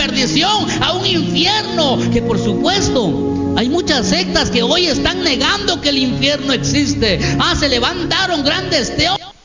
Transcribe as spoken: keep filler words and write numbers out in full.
perdición, a un infierno, que por supuesto hay muchas sectas que hoy están negando que el infierno existe. Ah, se levantaron grandes teólogos